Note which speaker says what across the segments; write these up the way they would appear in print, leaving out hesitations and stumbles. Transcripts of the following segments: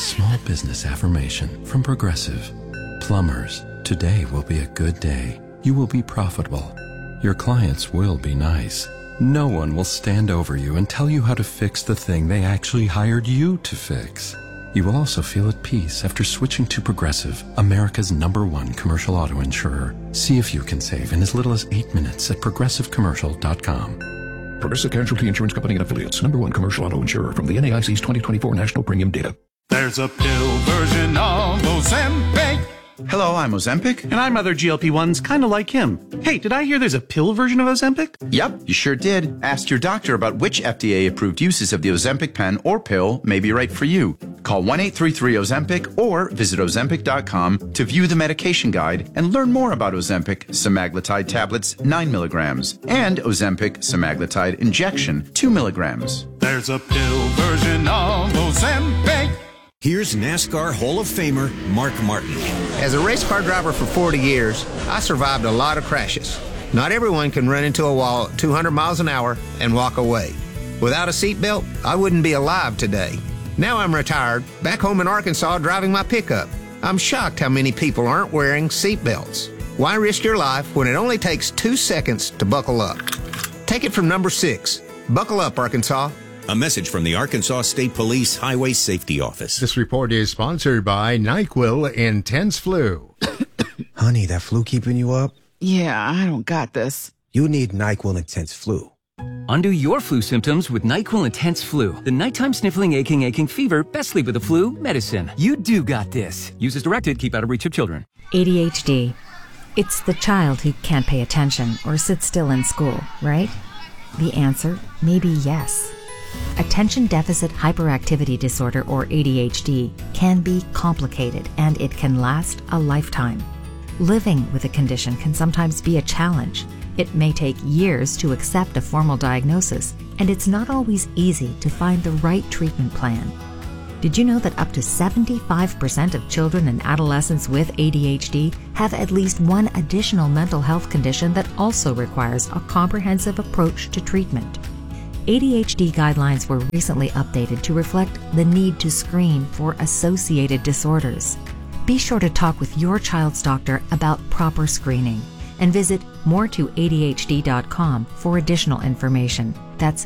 Speaker 1: small business affirmation from Progressive. Plumbers, today will be a good day. You will be profitable. Your clients will be nice. No one will stand over you and tell you how to fix the thing they actually hired you to fix. You will also feel at peace after switching to Progressive, America's #1 commercial auto insurer. See if you can save in as little as 8 minutes at progressivecommercial.com.
Speaker 2: Progressive Casualty Insurance Company and Affiliates, #1 commercial auto insurer from the NAIC's 2024 National Premium Data.
Speaker 3: There's a pill version of Ozempic.
Speaker 4: Hello, I'm Ozempic.
Speaker 5: And I'm other GLP-1s kind of like him. Hey, did I hear there's a pill version of Ozempic?
Speaker 4: Yep, you sure did. Ask your doctor about which FDA-approved uses of the Ozempic pen or pill may be right for you. Call 1-833-OZEMPIC or visit Ozempic.com to view the medication guide and learn more about Ozempic semaglutide tablets 9 milligrams and Ozempic semaglutide injection 2 milligrams.
Speaker 3: There's a pill version of Ozempic.
Speaker 6: Here's NASCAR Hall of Famer Mark Martin.
Speaker 7: As a race car driver for 40 years, I survived a lot of crashes. Not everyone can run into a wall at 200 miles an hour and walk away. Without a seatbelt, I wouldn't be alive today. Now I'm retired, back home in Arkansas driving my pickup. I'm shocked how many people aren't wearing seatbelts. Why risk your life when it only takes 2 seconds to buckle up? Take it from number 6. Buckle up, Arkansas.
Speaker 6: A message from the Arkansas State Police Highway Safety Office.
Speaker 8: This report is sponsored by NyQuil Intense Flu.
Speaker 9: Honey, that flu keeping you up?
Speaker 10: Yeah, I don't got this.
Speaker 9: You need NyQuil Intense Flu.
Speaker 11: Undo your flu symptoms with NyQuil Intense Flu. The nighttime sniffling, aching fever, best sleep with the flu medicine. You do got this. Use as directed. Keep out of reach of children.
Speaker 12: ADHD. It's the child who can't pay attention or sit still in school, right? The answer may be yes. Attention Deficit Hyperactivity Disorder, or ADHD, can be complicated and it can last a lifetime. Living with a condition can sometimes be a challenge. It may take years to accept a formal diagnosis, and it's not always easy to find the right treatment plan. Did you know that up to 75% of children and adolescents with ADHD have at least one additional mental health condition that also requires a comprehensive approach to treatment? ADHD guidelines were recently updated to reflect the need to screen for associated disorders. Be sure to talk with your child's doctor about proper screening and visit moretoadhd.com for additional information. That's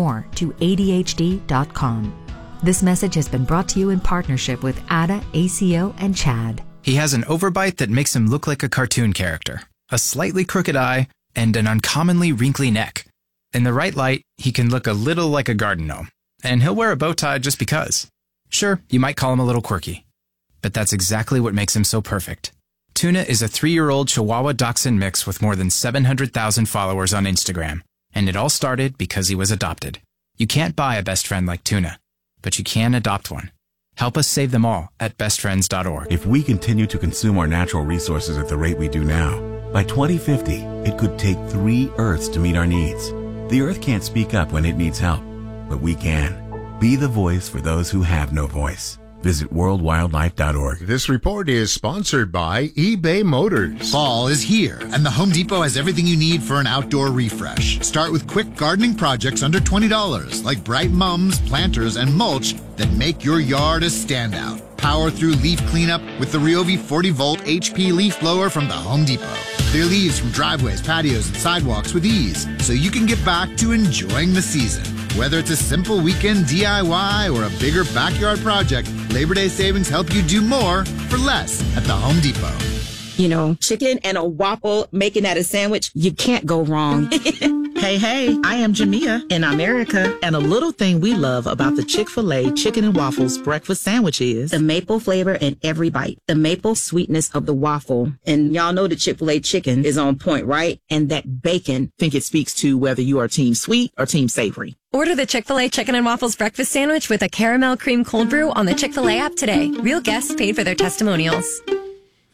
Speaker 12: moretoadhd.com. This message has been brought to you in partnership with ADA, ACO, and CHAD.
Speaker 13: He has an overbite that makes him look like a cartoon character, a slightly crooked eye, and an uncommonly wrinkly neck. In the right light, he can look a little like a garden gnome, and he'll wear a bow tie just because. Sure, you might call him a little quirky, but that's exactly what makes him so perfect. Tuna is a 3-year-old Chihuahua Dachshund mix with more than 700,000 followers on Instagram, and it all started because he was adopted. You can't buy a best friend like Tuna, but you can adopt one. Help us save them all at bestfriends.org.
Speaker 14: If we continue to consume our natural resources at the rate we do now, by 2050, it could take 3 Earths to meet our needs. The Earth can't speak up when it needs help, but we can. Be the voice for those who have no voice. Visit worldwildlife.org.
Speaker 8: This report is sponsored by eBay Motors.
Speaker 15: Fall is here, and the Home Depot has everything you need for an outdoor refresh. Start with quick gardening projects under $20, like bright mums, planters, and mulch that make your yard a standout. Power through leaf cleanup with the Ryobi 40-volt HP leaf blower from the Home Depot. Clear leaves from driveways, patios, and sidewalks with ease, so you can get back to enjoying the season. Whether it's a simple weekend DIY or a bigger backyard project, Labor Day savings help you do more for less at the Home Depot.
Speaker 16: You know, chicken and a waffle, making that a sandwich, you can't go wrong.
Speaker 17: Hey, I am Jamia in America, and a little thing we love about the Chick-fil-A Chicken and Waffles breakfast sandwich is
Speaker 16: the maple flavor in every bite, the maple sweetness of the waffle. And y'all know the Chick-fil-A chicken is on point, right? And that bacon.
Speaker 17: I think it speaks to whether you are team sweet or team savory.
Speaker 18: Order the Chick-fil-A Chicken and Waffles breakfast sandwich with a caramel cream cold brew on the Chick-fil-A app today. Real guests paid for their testimonials.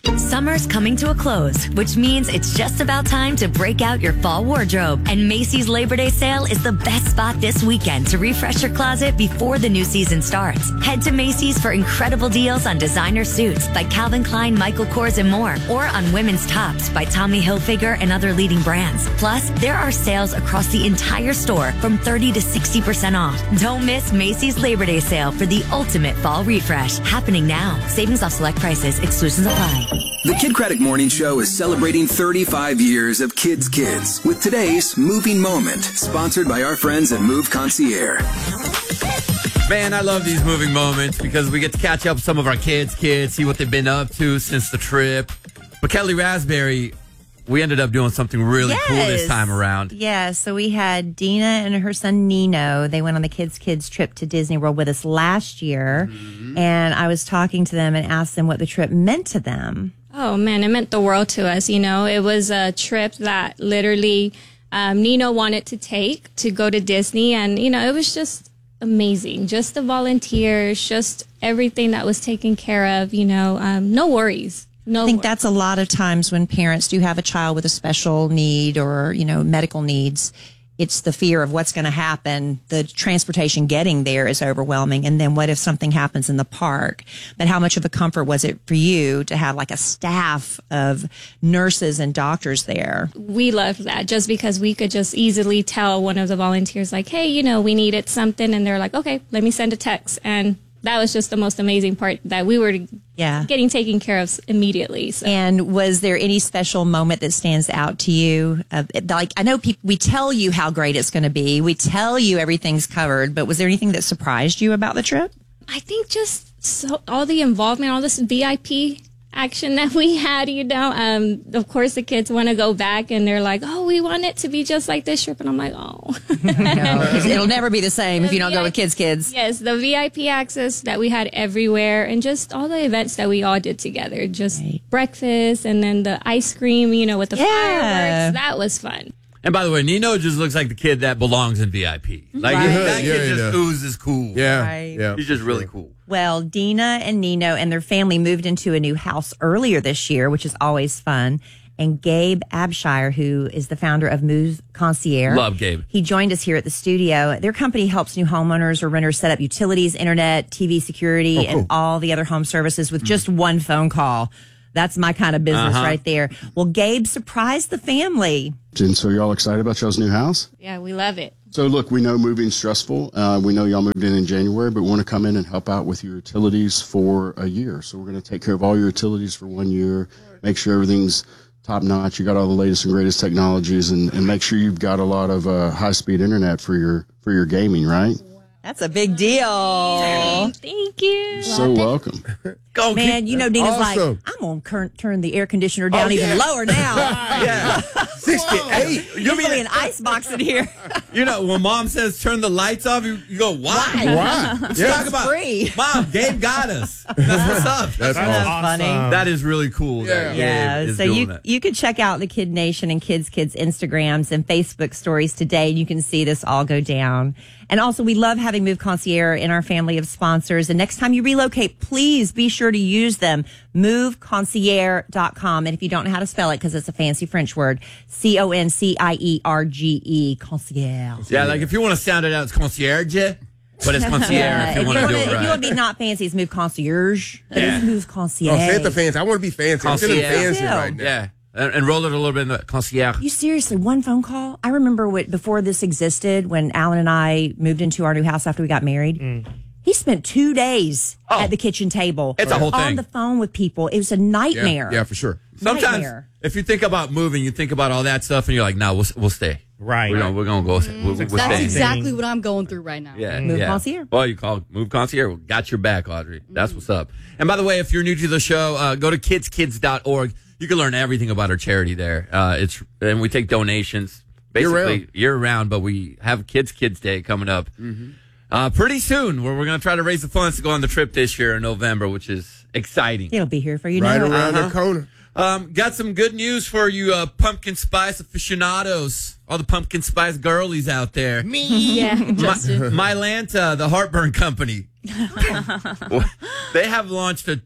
Speaker 19: Summer's coming to a close, which means it's just about time to break out your fall wardrobe. And Macy's Labor Day sale is the best spot this weekend to refresh your closet before the new season starts. Head to Macy's for incredible deals on designer suits by Calvin Klein, Michael Kors, and more, or on women's tops by Tommy Hilfiger and other leading brands. Plus, there are sales across the entire store from 30 to 60% off. Don't miss Macy's Labor Day sale for the ultimate fall refresh. Happening now. Savings off select prices. Exclusions apply.
Speaker 20: The Kid Craddock Morning Show is celebrating 35 years of Kids with today's Moving Moment, sponsored by our friends at Move Concierge.
Speaker 21: Man, I love these moving moments because we get to catch up with some of our kids, see what they've been up to since the trip. But Kelly Raspberry, we ended up doing something really cool this time around.
Speaker 22: Yeah, so we had Dina and her son Nino. They went on the Kids trip to Disney World with us last year. Mm-hmm. And I was talking to them and asked them what the trip meant to them.
Speaker 23: Oh, man, it meant the world to us. You know, it was a trip that literally Nino wanted to take to go to Disney. And, you know, it was just amazing. Just the volunteers, just everything that was taken care of, you know, no worries.
Speaker 22: I think that's a lot of times when parents do have a child with a special need or, you know, medical needs. It's the fear of what's going to happen. The transportation getting there is overwhelming. And then what if something happens in the park? But how much of a comfort was it for you to have like a staff of nurses and doctors there?
Speaker 23: We loved that just because we could just easily tell one of the volunteers like, hey, you know, we needed something. And they're like, okay, let me send a text. And that was just the most amazing part that we were getting taken care of immediately. So.
Speaker 22: And was there any special moment that stands out to you? Like, I know we tell you how great it's going to be. We tell you everything's covered. But was there anything that surprised you about the trip?
Speaker 23: I think just all the involvement, all this VIP action that we had, you know. Of course, the kids want to go back and they're like, oh, we want it to be just like this trip. And I'm like, oh.
Speaker 22: No, it'll never be the same if you don't go with kids.
Speaker 23: Yes, the VIP access that we had everywhere and just all the events that we all did together. Just breakfast and then the ice cream, you know, with the fireworks. That was fun.
Speaker 21: And by the way, Nino just looks like the kid that belongs in VIP. Like, that kid just oozes cool.
Speaker 8: Yeah.
Speaker 21: He's just really cool.
Speaker 22: Well, Dina and Nino and their family moved into a new house earlier this year, which is always fun. And Gabe Abshire, who is the founder of Move Concierge.
Speaker 21: Love Gabe.
Speaker 22: He joined us here at the studio. Their company helps new homeowners or renters set up utilities, internet, TV security, and all the other home services with just one phone call. That's my kind of business right there. Well, Gabe surprised the family.
Speaker 24: And so y'all excited about y'all's new house?
Speaker 23: Yeah, we love it.
Speaker 24: So look, we know moving's stressful. We know y'all moved in January, but we want to come in and help out with your utilities for a year. So we're going to take care of all your utilities for 1 year, make sure everything's top notch. You got all the latest and greatest technologies and make sure you've got a lot of high-speed internet for your gaming, right?
Speaker 22: That's a big deal.
Speaker 23: Thank you.
Speaker 24: So welcome.
Speaker 22: Go, man, you know, Dina's like, I'm going to turn the air conditioner down even lower now.
Speaker 21: 68.
Speaker 22: You'll be an ice box in here.
Speaker 21: You know, when mom says turn the lights off, you go, why?
Speaker 22: Let's talk about free.
Speaker 21: Mom, Gabe got us. That's what's up.
Speaker 8: That's awesome.
Speaker 22: Funny.
Speaker 21: That is really cool.
Speaker 22: Yeah. So you can check out the Kid Nation and Kids Instagrams and Facebook stories today, and you can see this all go down. And also, we love having Move Concierge in our family of sponsors. And next time you relocate, please be sure to use them. MoveConcierge.com. And if you don't know how to spell it, because it's a fancy French word, CONCIERGE, concierge.
Speaker 21: Yeah, like if you want to sound it out, it's concierge. But it's concierge if you want to do it right.
Speaker 22: If you want to be not fancy, it's Move Concierge. But it's Move Concierge.
Speaker 8: Oh, say it the fancy. I want to be fancy. I'm feeling fancy right now.
Speaker 21: Yeah. And roll it a little bit in the concierge.
Speaker 22: You seriously, one phone call? I remember before this existed, when Alan and I moved into our new house after we got married. He spent 2 days at the kitchen table.
Speaker 21: It's a whole thing.
Speaker 22: On the phone with people. It was a nightmare.
Speaker 8: Yeah, for sure.
Speaker 21: Sometimes, if you think about moving, you think about all that stuff, and you're like, no, we'll stay.
Speaker 25: Right.
Speaker 21: We're going to go.
Speaker 26: That's exactly what I'm going through right now.
Speaker 21: Yeah.
Speaker 22: Move Concierge.
Speaker 21: Well, you call Move Concierge. Got your back, Audrey. That's what's up. And by the way, if you're new to the show, go to kidskids.org. You can learn everything about our charity there. And we take donations basically year round, but we have Kids Day coming up pretty soon, where we're going to try to raise the funds to go on the trip this year in November, which is exciting.
Speaker 22: It'll be here for you
Speaker 8: right
Speaker 22: now.
Speaker 8: around the corner.
Speaker 21: Got some good news for you pumpkin spice aficionados, all the pumpkin spice girlies out there.
Speaker 26: Me. Yeah,
Speaker 21: Mylanta, the heartburn company. They have launched a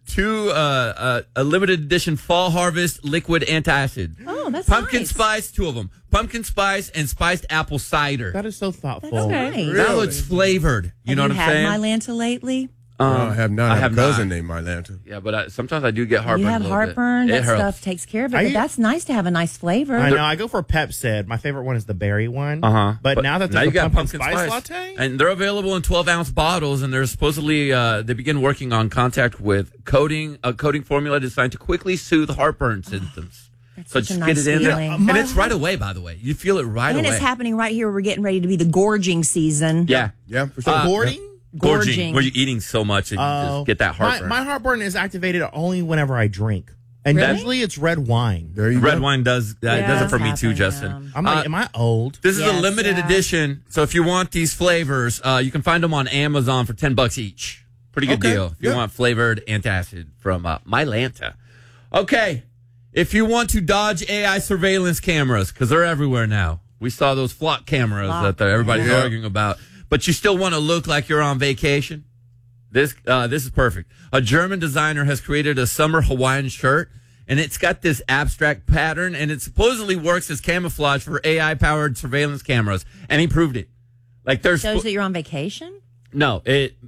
Speaker 21: limited edition fall harvest liquid antacid.
Speaker 22: Oh, that's
Speaker 21: pumpkin
Speaker 22: nice.
Speaker 21: spice, 2 of them. Pumpkin spice and spiced apple cider.
Speaker 1: That is so thoughtful.
Speaker 22: That's nice.
Speaker 21: Now it's flavored. You know what I'm saying?
Speaker 22: Have you had Mylanta lately?
Speaker 2: I have not. I have a cousin
Speaker 21: not.
Speaker 2: named Mylanta.
Speaker 21: Yeah, but sometimes I do get heartburn.
Speaker 22: You have
Speaker 21: a little
Speaker 22: heartburn.
Speaker 21: bit.
Speaker 22: That
Speaker 21: It
Speaker 22: stuff takes care of it. But that's nice to have a nice flavor.
Speaker 1: I know. I go for Pepsid. My favorite one is the berry one. But now that there's
Speaker 21: you
Speaker 1: a
Speaker 21: got
Speaker 1: pumpkin spice latte,
Speaker 21: and they're available in 12-ounce bottles, and they're supposedly they begin working on contact with a coating formula designed to quickly soothe heartburn symptoms. So
Speaker 22: such a
Speaker 21: just
Speaker 22: nice
Speaker 21: get it in there,
Speaker 22: feeling.
Speaker 21: and it's right away. By the way, you feel it right
Speaker 22: and
Speaker 21: away.
Speaker 22: it's happening right here. We're getting ready to be the gorging season.
Speaker 21: Yeah,
Speaker 2: for sure.
Speaker 21: Gorging, where you're eating so much and you just get that heartburn.
Speaker 1: My heartburn is activated only whenever I drink. And
Speaker 21: Really?
Speaker 1: usually it's red wine.
Speaker 21: Red wine does it for me too, Justin.
Speaker 1: I'm like, am I old?
Speaker 21: This is a limited edition, so if you want these flavors, you can find them on Amazon for $10 each. Pretty good deal. If you want flavored antacid from Mylanta. Okay, if you want to dodge AI surveillance cameras, because they're everywhere now. We saw those flock cameras that everybody's arguing about. But you still want to look like you're on vacation? This is perfect. A German designer has created a summer Hawaiian shirt, and it's got this abstract pattern, and it supposedly works as camouflage for AI-powered surveillance cameras. And he proved it. Like there's
Speaker 22: Shows that you're on vacation?
Speaker 21: No,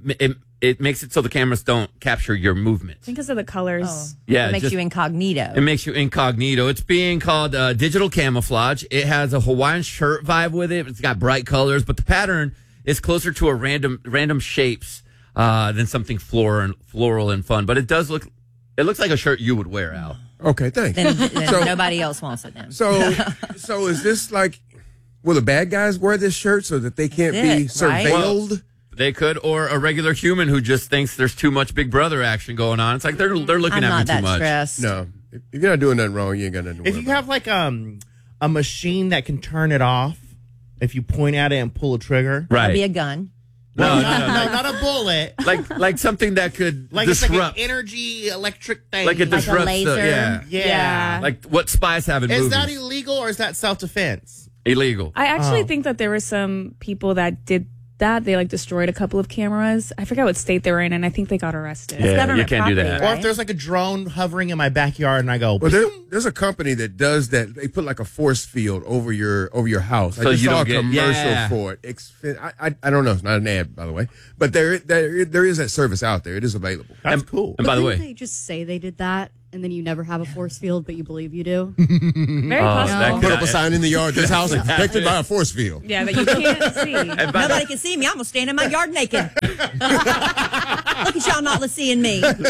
Speaker 21: it makes it so the cameras don't capture your movements.
Speaker 3: Because of the colors.
Speaker 21: Yeah,
Speaker 22: It makes you incognito.
Speaker 21: It makes you incognito. It's being called digital camouflage. It has a Hawaiian shirt vibe with it. It's got bright colors, but the pattern is closer to a random shapes than something floral and fun. But it looks like a shirt you would wear, Al.
Speaker 2: Okay, thanks.
Speaker 22: Then nobody else wants it then.
Speaker 2: So is this like, will the bad guys wear this shirt so that they can't be surveilled?
Speaker 21: Well, they could, or a regular human who just thinks there's too much Big Brother action going on. It's like they're looking at me too much.
Speaker 22: Stressed.
Speaker 2: No, if you're not doing nothing wrong, you ain't got nothing to worry
Speaker 1: If you have like a machine that can turn it off, if you point at it and pull a trigger,
Speaker 22: That'd be a gun.
Speaker 1: No, not a bullet.
Speaker 21: Like something that could
Speaker 1: Like
Speaker 21: disrupt.
Speaker 1: it's like an energy electric thing.
Speaker 21: Like it disrupts
Speaker 22: laser.
Speaker 1: Yeah.
Speaker 21: Like what spies have in
Speaker 1: Is
Speaker 21: movies.
Speaker 1: that illegal or is that self-defense?
Speaker 21: Illegal.
Speaker 3: I actually think that there were some people that did that. They destroyed a couple of cameras. I forgot what state they were in, and I think they got arrested.
Speaker 21: Yeah, you can't do that.
Speaker 1: Or if there's like a drone hovering in my backyard and I go,
Speaker 2: Well, there's a company that does that. They put like a force field over your house.
Speaker 21: So
Speaker 2: I just
Speaker 21: you
Speaker 2: saw
Speaker 21: don't
Speaker 2: a
Speaker 21: get-
Speaker 2: commercial
Speaker 21: yeah.
Speaker 2: for it. I don't know. It's not an ad, by the way. But there is that service out there. It is available.
Speaker 1: That's cool.
Speaker 21: And by the way,
Speaker 26: Didn't they just say they did that, and then you never have a force field, but you believe you do?
Speaker 3: Very possible.
Speaker 2: Put up a sign in the yard. This house is protected by a force field.
Speaker 3: Yeah, that you can't see.
Speaker 22: Nobody can see me. I'm going to stand in my yard naked. Look at y'all not seeing me.
Speaker 21: Save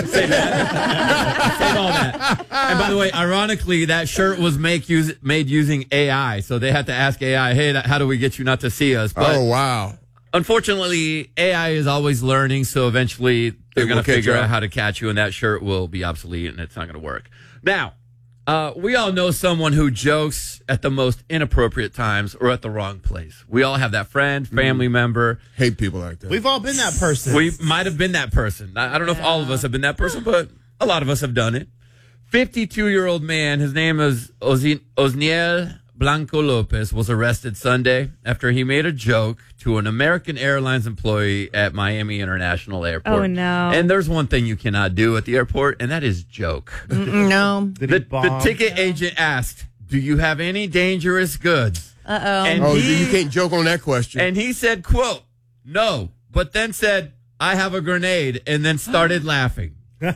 Speaker 21: all that. And by the way, ironically, that shirt was made using AI, so they had to ask AI, "Hey, how do we get you not to see us?" But
Speaker 2: Oh, wow.
Speaker 21: unfortunately, AI is always learning, so eventually they're going
Speaker 2: will
Speaker 21: to
Speaker 2: catch
Speaker 21: figure
Speaker 2: up.
Speaker 21: out how to catch you, and that shirt will be obsolete, and it's not going to work. Now, we all know someone who jokes at the most inappropriate times or at the wrong place. We all have that friend, family member.
Speaker 2: Hate people like that.
Speaker 1: We've all been that person.
Speaker 21: We might have been that person. I don't know if all of us have been that person, but a lot of us have done it. 52-year-old man, his name is Osniel Blanco Lopez, was arrested Sunday after he made a joke to an American Airlines employee at Miami International Airport.
Speaker 3: Oh, no.
Speaker 21: And there's one thing you cannot do at the airport, and that is joke.
Speaker 22: No.
Speaker 21: The ticket agent asked, "Do you have any dangerous goods?"
Speaker 22: Uh-oh.
Speaker 21: And
Speaker 2: you can't joke on that question.
Speaker 21: And he said, quote, "No," but then said, "I have a grenade," and then started laughing. Well,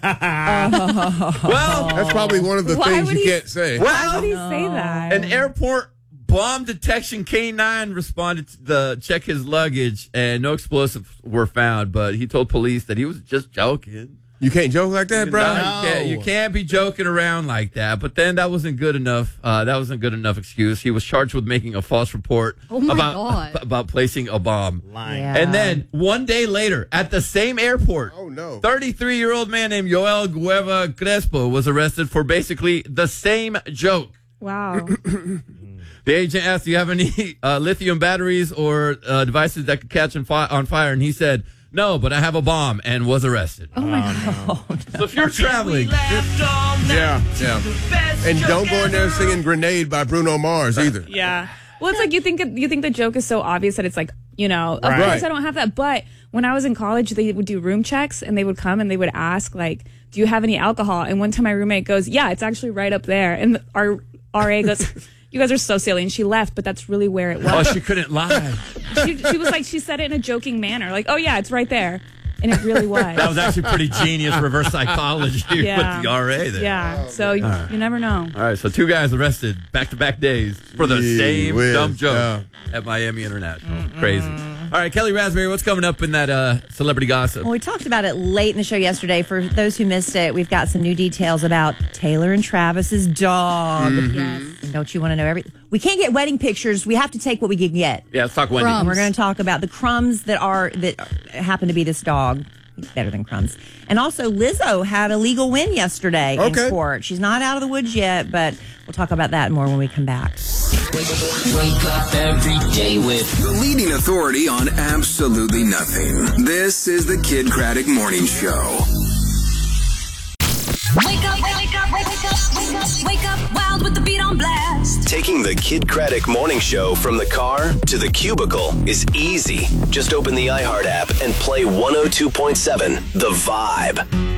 Speaker 2: that's probably one of the things you can't say.
Speaker 3: Why would he say that?
Speaker 21: An airport bomb detection K9 responded to check his luggage, and no explosives were found, but he told police that he was just joking.
Speaker 2: You can't joke like that, bro.
Speaker 21: No, you can't be joking around like that. But then that wasn't good enough. That wasn't good enough excuse. He was charged with making a false report about placing a bomb.
Speaker 1: Yeah.
Speaker 21: And then one day later, at the same airport, 33-year-old man named Joel Gueva Crespo was arrested for basically the same joke.
Speaker 3: Wow.
Speaker 21: The agent asked, "Do you have any lithium batteries or devices that could catch on fire?" And he said, "No, but I have a bomb," and was arrested.
Speaker 22: Oh, my God.
Speaker 21: So if you're traveling,
Speaker 2: Yeah. And don't go in there singing "Grenade" by Bruno Mars either.
Speaker 3: Yeah. Well, it's like you think the joke is so obvious that it's like, of
Speaker 2: Right.
Speaker 3: course I don't have that. But when I was in college, they would do room checks and they would come and they would ask, like, do you have any alcohol? And one time my roommate goes, yeah, it's actually right up there. And our RA goes, you guys are so silly. And she left, but that's really where it was.
Speaker 21: Oh, she couldn't lie.
Speaker 3: She was like, she said it in a joking manner. Like, oh, yeah, it's right there. And it really was.
Speaker 21: That was actually pretty genius reverse psychology with the RA there.
Speaker 3: Yeah, so you never know.
Speaker 21: All right, so 2 guys arrested back-to-back days for the same dumb joke at Miami International. Crazy. All right, Kelly Raspberry, what's coming up in that celebrity gossip?
Speaker 4: Well, we talked about it late in the show yesterday. For those who missed it, we've got some new details about Taylor and Travis's dog.
Speaker 21: Yes.
Speaker 4: And don't you want to know everything? We can't get wedding pictures. We have to take what we can get.
Speaker 21: Yeah, let's talk Wendy.
Speaker 4: And we're going to talk about the crumbs that happen to be this dog. It's better than crumbs. And also, Lizzo had a legal win yesterday in court. She's not out of the woods yet, but we'll talk about that more when we come back.
Speaker 20: Wake up every day with the leading authority on absolutely nothing. This is the Kid Craddock Morning Show.
Speaker 19: Wake up, wake up, wake up, wake up, wake up, wild with the beat on blast.
Speaker 5: Taking the Kid Craddock Morning Show from the car to the cubicle is easy. Just open the iHeart app and play 102.7 The Vibe.